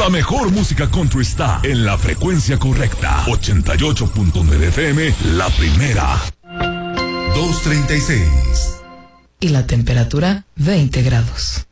La mejor música country está en la frecuencia correcta. 88.9 FM, la primera. 236. Y la temperatura, 20 grados.